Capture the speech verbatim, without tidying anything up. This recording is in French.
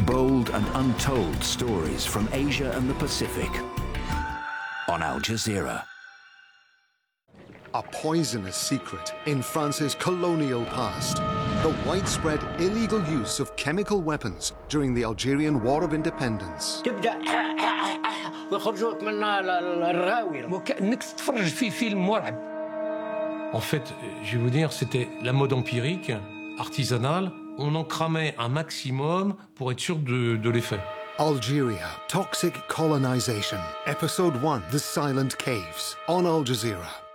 Bold and untold stories from Asia and the Pacific on Al Jazeera. A poisonous secret in France's colonial past. The widespread illegal use of chemical weapons during the Algerian War of Independence. En fait, je vais vous dire, c'était la mode empirique, artisanale. On en cramait un maximum pour être sûr de, de l'effet. Algeria, Toxic Colonization. Episode one, The Silent Caves, on Al Jazeera.